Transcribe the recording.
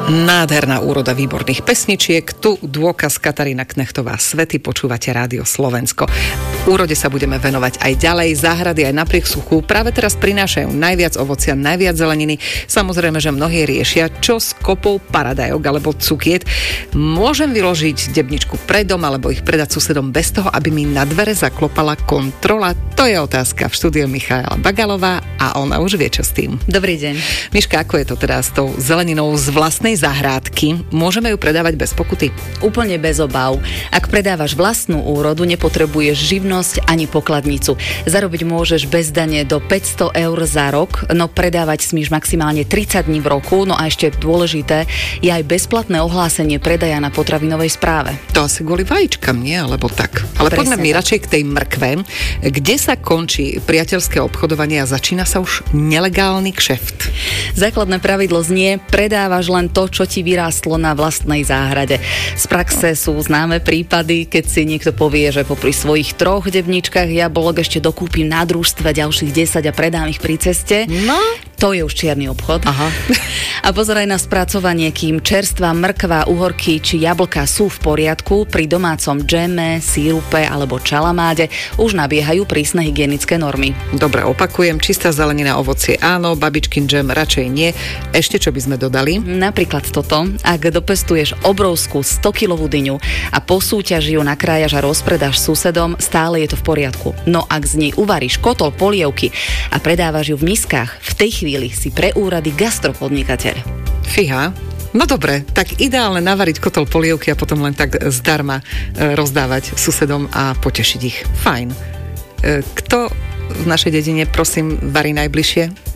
Nádherná úroda výborných pesničiek. Tu dôkaz Katarína Knechtová Svety, počúvate Rádio Slovensko. Úrode sa budeme venovať aj ďalej. Záhrady aj napriek suchu práve teraz prinášajú najviac ovocia, najviac zeleniny. Samozrejme, že mnohí riešia, čo s kopou paradajok alebo cukiet. Môžem vyložiť debničku pred dom alebo ich predať susedom bez toho, aby mi na dvere zaklopala kontrola? To je otázka. V štúdiu Michaela Bagalová a ona už vie, čo s tým. Dobrý deň. Miška, ako je to teda s tou zeleninou z vlastnej zahrádky? Môžeme ju predávať bez pokuty? Úplne bez obáv. Ak predávaš vlastnú úrodu, nepotrebuješ živnosť ani pokladnicu. Zarobiť môžeš bez dane do 500 eur za rok, no predávať smíš maximálne 30 dní v roku, no a ešte dôležité je aj bezplatné ohlásenie predaja na potravinovej správe. To asi kvôli vajíčkam, nie? Alebo tak. Ale poďme mi radšej k tej mrkve. Kde sa končí priateľské obchodovanie a začína sa už nelegálny kšeft? Základné pravidlo znie, predávaš len to, čo ti vyrástlo na vlastnej záhrade. Z praxe sú známe prípady, keď si niekto povie, že popri svojich 3 debničkách jablok ešte dokúpim na družstve ďalších 10 a predám ich pri ceste. No, to je už čierny obchod. Aha. A pozeraj na spracovanie, kým čerstvá mrkva, uhorky či jablká sú v poriadku, pri domácom džeme, sírupe alebo čalamáde už nabiehajú prísne hygienické normy. Dobre, opakujem, čistá zelenina, ovocie áno, babičkin džem radšej nie. Ešte čo by sme dodali? Napríklad toto, ak dopestuješ obrovskú 100-kilovú dyňu a po súťaži ju nakrájaš a rozpredáš susedom, stále je to v poriadku. No ak z nej uvaríš kotol polievky a predávaš ju v miskách, v tej chvíli si pre úrady gastropodnikateľ. Fíha. No dobre, tak ideálne navariť kotol polievky a potom len tak zdarma rozdávať susedom a potešiť ich. Fajn. Kto v našej dedine, prosím, varí najbližšie?